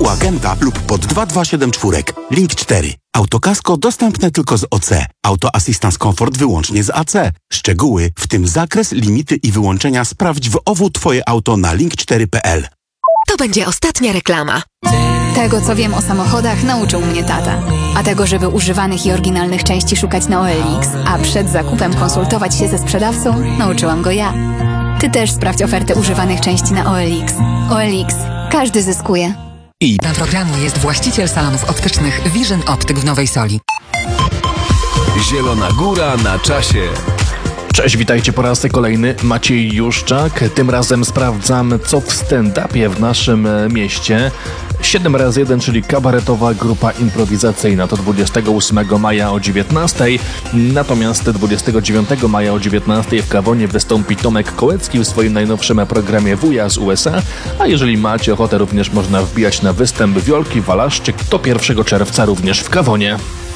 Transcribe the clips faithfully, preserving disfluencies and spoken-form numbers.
u agenta lub pod dwa dwa siedem cztery. Link cztery. Autokasko dostępne tylko z O C. Auto Assistance Comfort wyłącznie z A C. Szczegóły, w tym zakres, limity i wyłączenia sprawdź w O W Twoje auto na link cztery kropka p l. To będzie ostatnia reklama. Tego, co wiem o samochodach, nauczył mnie tata. A tego, żeby używanych i oryginalnych części szukać na O L X, a przed zakupem konsultować się ze sprzedawcą, nauczyłam go ja. Ty też sprawdź ofertę używanych części na O L X. O L X. Każdy zyskuje. I na programu jest właściciel salonów optycznych Vision Optyk w Nowej Soli. Zielona Góra na czasie. Cześć, witajcie po raz kolejny. Maciej Juszczak. Tym razem sprawdzam, co w stand-upie w naszym mieście. siedem razy jeden, czyli kabaretowa grupa improwizacyjna. To dwudziestego ósmego maja o dziewiętnastej. Natomiast dwudziestego dziewiątego maja o dziewiętnastej w Kawonie wystąpi Tomek Kołecki w swoim najnowszym programie Wuja z U S A. A jeżeli macie ochotę, również można wbijać na występ Wiolki Walaszczyk. To pierwszego czerwca również w Kawonie.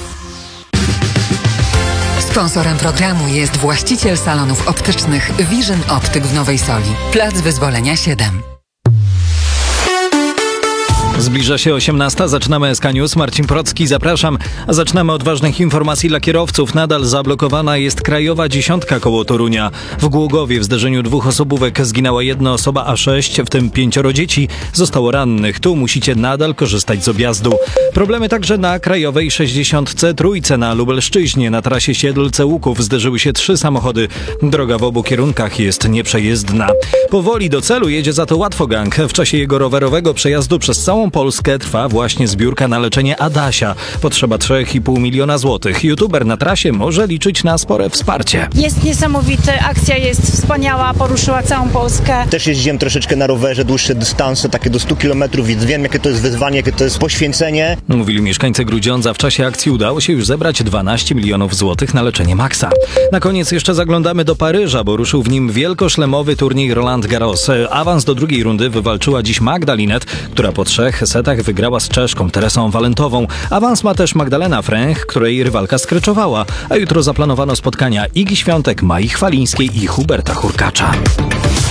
Sponsorem programu jest właściciel salonów optycznych Vision Optyk w Nowej Soli. Plac Wyzwolenia siedem. Zbliża się osiemnasta, zaczynamy S K News. Marcin Procki, zapraszam. A zaczynamy od ważnych informacji dla kierowców. Nadal zablokowana jest krajowa dziesiątka koło Torunia. W Głogowie w zderzeniu dwóch osobówek zginęła jedna osoba, a sześć, w tym pięcioro dzieci, zostało rannych. Tu musicie nadal korzystać z objazdu. Problemy także na krajowej sześćdziesiątce trójce na Lubelszczyźnie. Na trasie Siedlce-Łuków zderzyły się trzy samochody. Droga w obu kierunkach jest nieprzejezdna. Powoli do celu jedzie za to Łatwogang. W czasie jego rowerowego przejazdu przez całą Polskę trwa właśnie zbiórka na leczenie Adasia. Potrzeba trzy i pół miliona złotych. YouTuber na trasie może liczyć na spore wsparcie. Jest niesamowity, akcja jest wspaniała, poruszyła całą Polskę. Też jeździłem troszeczkę na rowerze, dłuższe dystanse, takie do stu kilometrów, więc wiem, jakie to jest wyzwanie, jakie to jest poświęcenie. Mówili mieszkańcy Grudziądza. W czasie akcji udało się już zebrać dwanaście milionów złotych na leczenie Maxa. Na koniec jeszcze zaglądamy do Paryża, bo ruszył w nim wielkoszlemowy turniej Roland Garros. Awans do drugiej rundy wywalczyła dziś Magda Linette, która po trzech setach wygrała z Czeszką Teresą Walentową. Awans ma też Magdalena Fręch, której rywalka skreczowała, a jutro zaplanowano spotkania Igi Świątek, Mai Chwalińskiej i Huberta Hurkacza.